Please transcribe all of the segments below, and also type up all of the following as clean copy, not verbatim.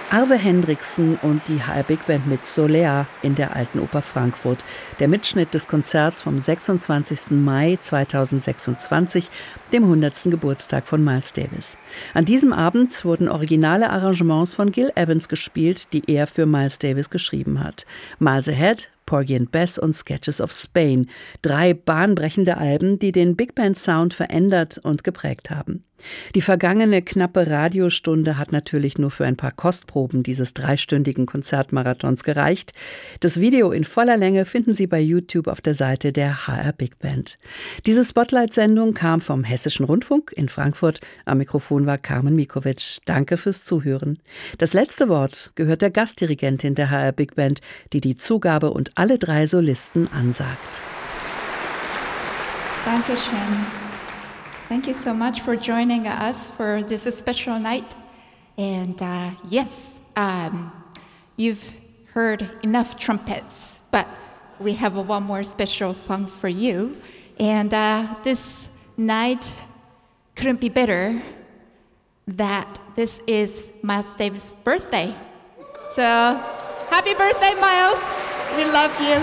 Arve Hendrickson und die HR Big Band mit Solea in der Alten Oper Frankfurt. Der Mitschnitt des Konzerts vom 26. Mai 2026, dem 100. Geburtstag von Miles Davis. An diesem Abend wurden originale Arrangements von Gil Evans gespielt, die er für Miles Davis geschrieben hat. Miles Ahead, Porgy and Bess und Sketches of Spain. 3 bahnbrechende Alben, die den Big Band Sound verändert und geprägt haben. Die vergangene knappe Radiostunde hat natürlich nur für ein paar Kostproben dieses 3-stündigen Konzertmarathons gereicht. Das Video in voller Länge finden Sie bei YouTube auf der Seite der HR Big Band. Diese Spotlight-Sendung kam vom Hessischen Rundfunk in Frankfurt. Am Mikrofon war Carmen Mikovic. Danke fürs Zuhören. Das letzte Wort gehört der Gastdirigentin der HR Big Band, die die Zugabe und alle 3 Solisten ansagt. Dankeschön. Thank you so much for joining us for this special night. And you've heard enough trumpets, but we have one more special song for you. And this night couldn't be better that this is Miles Davis' birthday. So happy birthday, Miles. We love you.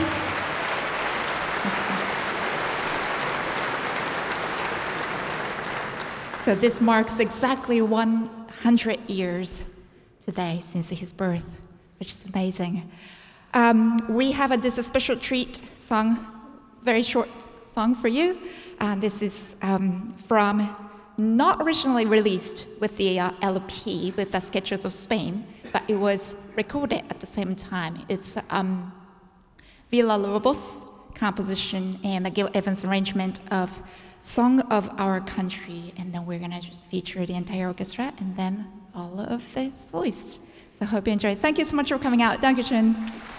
So this marks exactly 100 years today since his birth, which is amazing. We have this special treat song, very short song for you. And this is from not originally released with the LP, with the Sketches of Spain, but it was recorded at the same time. It's Villa-Lobos composition and the Gil Evans arrangement of Song of Our Country, and then we're gonna just feature the entire orchestra and then all of the soloists. So I hope you enjoy. Thank you so much for coming out. Dankeschön.